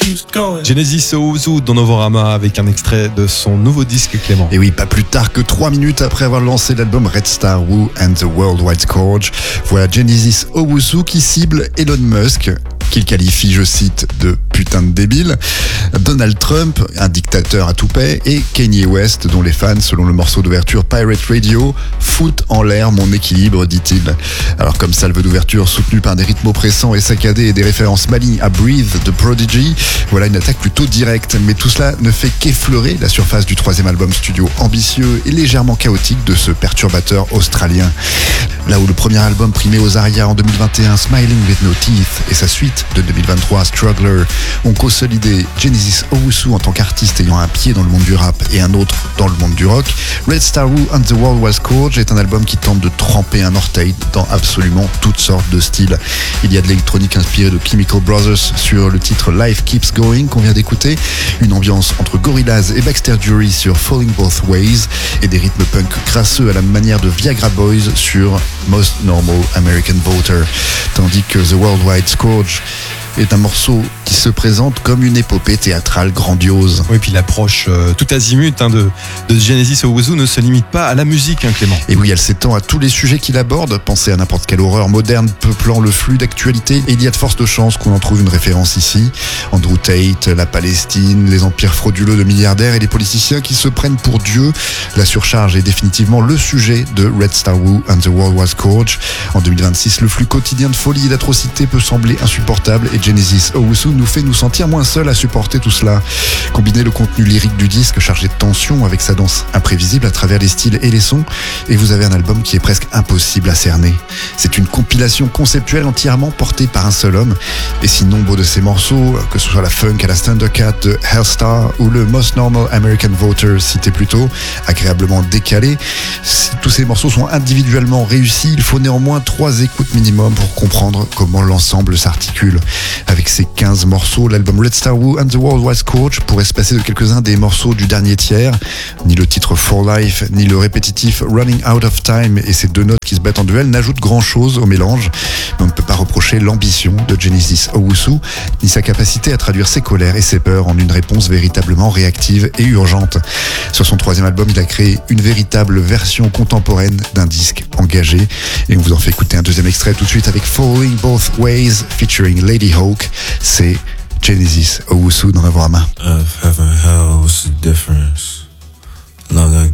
Genesis Owusu dans Novorama avec un extrait de son nouveau disque, Clément. Et oui, pas plus tard que 3 minutes après avoir lancé l'album Red Star Woo and the Worldwide Scourge, voilà Genesis Owusu qui cible Elon Musk, qu'il qualifie, je cite, de putain de débile, Donald Trump, un dictateur à toupet, et Kanye West, dont les fans, selon le morceau d'ouverture Pirate Radio, foutent en l'air mon équilibre, dit-il. Alors comme salve d'ouverture soutenue par des rythmes oppressants et saccadés et des références malignes à Breathe de Prodigy, voilà une attaque plutôt directe, mais tout cela ne fait qu'effleurer la surface du 3e album studio ambitieux et légèrement chaotique de ce perturbateur australien. Là où le premier album primé aux arias en 2021, Smiling with No Teeth, et sa suite de 2023, Struggler, ont consolidé Genesis Owusu en tant qu'artiste ayant un pied dans le monde du rap et un autre dans le monde du rock, Red Star Woo and the Worldwide Scourge est un album qui tente de tremper un orteil dans absolument toutes sortes de styles. Il y a de l'électronique inspirée de Chemical Brothers sur le titre Life Keeps Going qu'on vient d'écouter, une ambiance entre Gorillaz et Baxter Dury sur Falling Both Ways, et des rythmes punk crasseux à la manière de Viagra Boys sur Most Normal American Voter, tandis que The Worldwide Scourge est un morceau qui se présente comme une épopée théâtrale grandiose. Oui, puis l'approche tout azimut de Genesis Owusu ne se limite pas à la musique, Clément. Et oui, elle s'étend à tous les sujets qu'il aborde. Pensez à n'importe quelle horreur moderne peuplant le flux d'actualité. Et il y a de fortes chances qu'on en trouve une référence ici. Andrew Tate, la Palestine, les empires frauduleux de milliardaires et les politiciens qui se prennent pour Dieu. La surcharge est définitivement le sujet de Red Star Woo and the Worldwide Scourge. En 2026, le flux quotidien de folie et d'atrocité peut sembler insupportable, et Genesis Owusu nous fait nous sentir moins seuls à supporter tout cela. Combinez le contenu lyrique du disque chargé de tension avec sa danse imprévisible à travers les styles et les sons, et vous avez un album qui est presque impossible à cerner. C'est une compilation conceptuelle entièrement portée par un seul homme, et si nombre de ces morceaux, que ce soit la funk à la Thundercat de Hellstar ou le Most Normal American Voter cité plus tôt, agréablement décalé, si tous ces morceaux sont individuellement réussis, il faut néanmoins 3 écoutes minimum pour comprendre comment l'ensemble s'articule. Avec ses 15 morceaux, l'album Red Star Woo and the Worldwide Scourge pourrait se passer de quelques-uns des morceaux du dernier tiers. Ni le titre For Life, ni le répétitif Running Out of Time et ces 2 notes qui se battent en duel n'ajoutent grand-chose au mélange. Mais on ne peut pas reprocher l'ambition de Genesis Owusu, ni sa capacité à traduire ses colères et ses peurs en une réponse véritablement réactive et urgente. Sur son 3e album, il a créé une véritable version contemporaine d'un disque engagé. Et on vous en fait écouter un 2e extrait tout de suite avec Falling Both Ways featuring Lady Hawk. C'est Genesis Owusu dans Novorama. Heaven, hell, what's the difference? Long